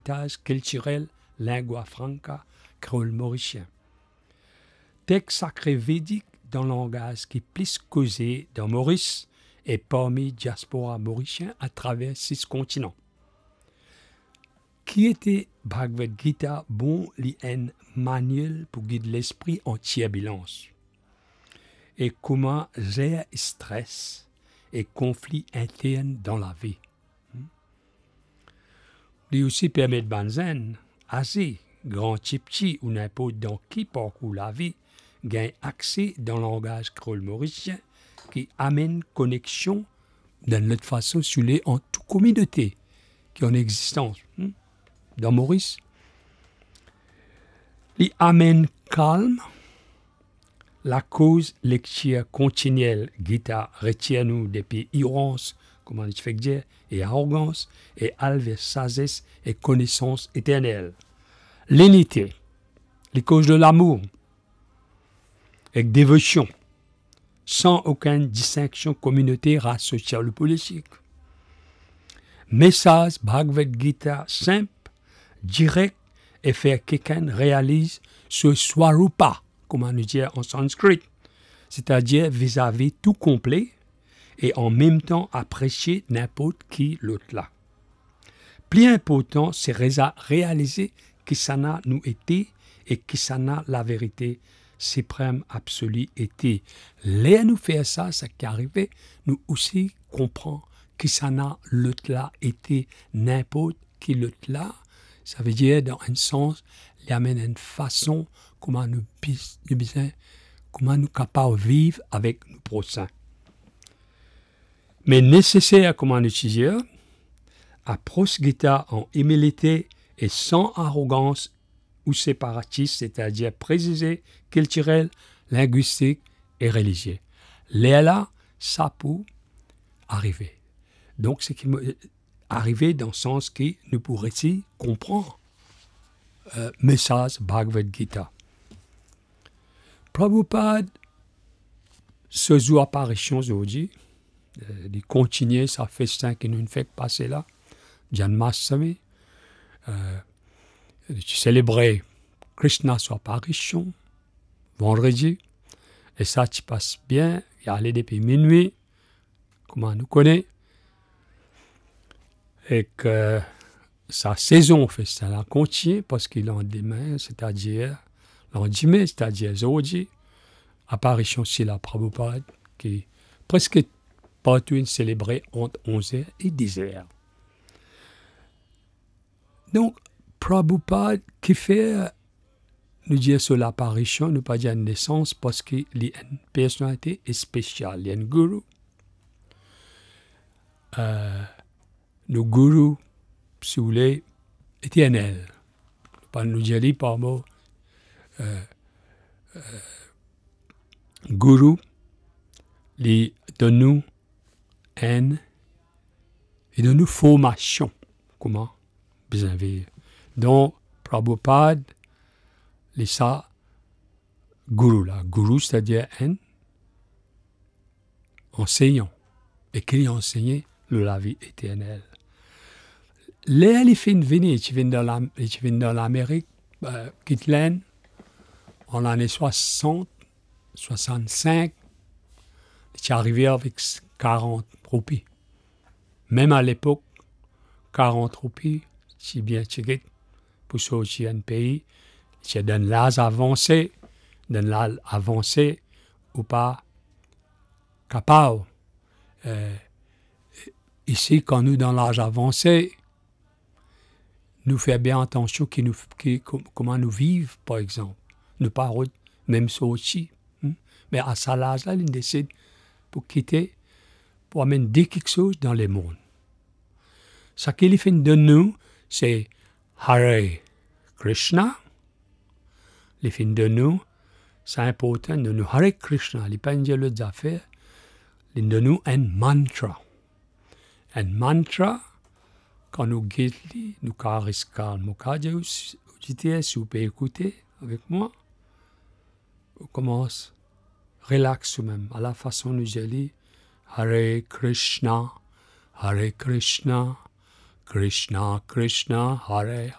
héritage culturel lingua franca créole mauricien. Texte sacré védique d'un langage qui est plus causé dans Maurice et parmi diaspora mauricien à travers 6 continents. Qui était Bhagavad Gita bon li un manuel pour guider l'esprit en turbulence et comment gérer stress et conflits internes dans la vie. Il aussi permet de banzen, assez grand tipchi ou n'importe dans qui parcourt la vie, gagne accès dans le langage créole mauricien qui amène connexion dans notre façon sur les en toute communauté qui est en existence. Dans Maurice, il amène calme, la cause lecture continuelle, Gita retient nous depuis ignorance, comment il fait dire, et arrogance, et alve sagesse et connaissance éternelle. L'unité, les causes de l'amour, avec dévotion, sans aucune distinction communauté, race sociale ou politique. Message Bhagavad Gita simple, direct, et faire quelqu'un réalise ce swarupa, comme on dit en sanskrit, c'est-à-dire vis-à-vis tout complet et en même temps apprécier n'importe qui l'autre là. Plus important, c'est réaliser qui ça n'a nous été et qui ça n'a la vérité suprême absolue été. Là nous faire ça, ce qui est arrivé, nous aussi comprenons qui ça n'a l'autre là été n'importe qui l'autre là. Ça veut dire, dans un sens, il amène une façon comment nous capables de vivre avec nos prochains. Mais nécessaire comment utiliser, approche Gita en humilité et sans arrogance ou séparatiste, c'est-à-dire précisé, culturel, linguistique et religieux. Là, ça peut arriver. Donc, c'est qui arriver dans le sens que nous pourrions ici comprendre message Bhagavad Gita. Prabhupada, ce jour apparition aujourd'hui, il continue sa festin qui nous fait passer là, Janmashtami, célébrer Krishna son apparition, vendredi, et ça tu passe bien, il y a allé depuis minuit, comment on nous connaît, et que sa saison festin là continue parce qu'il est en demain, c'est-à-dire l'endemain, c'est-à-dire aujourd'hui, apparition chez la Prabhupada qui est presque partout célébrée entre 11h et 10h. Donc, Prabhupada qui fait nous dire sur l'apparition, nous pas dire une naissance parce qu'il y a une personnalité spéciale, il y a un guru. Le guru, si vous voulez, éternel. Pas nous dire par mot guru, il donne nous une formation. Comment bien vivre. Donc, Prabhupada, il ça guru là. Guru, c'est-à-dire un enseignant. Et qui enseigne la vie éternelle. Là, il fait une venue, il vient dans l'Amérique, Kitlen, en l'année 60, 65, il est arrivé avec 40 roupies. Même à l'époque, 40 roupies, si bien tiré, pour sortir un pays, c'est dans l'âge avancé, ou pas capable. Ici, quand nous, dans l'âge avancé, nous faisons bien attention comment nous vivons, par exemple. Nous parlons même sortir. Mais à cet âge-là, il décide pour quitter, pour amener quelque chose dans le monde. Ce qu'il fait de nous, c'est Hare Krishna. Il fait de nous, c'est important de nous. Hare Krishna, il n'est pas une autre affaire. Il de nous un mantra. Un mantra, quand nous guidons, nous caressons calme. Si vous pouvez écouter avec moi, on commence, relax même, à la façon nous allons, Hare Krishna, Krishna Krishna, Hare